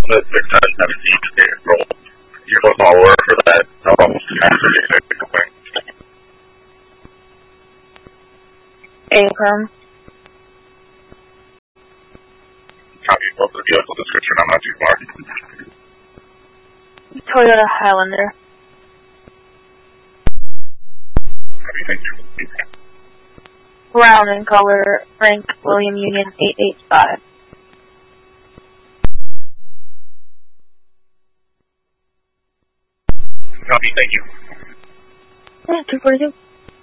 the 617 April. You're the follower for that. Almost 36 complaint. Income. Copy of the vehicle description. I'm not too far. Toyota Highlander. Copy, thank you. Brown in color. Frank William Union 885. Copy, thank you. Yeah, 242.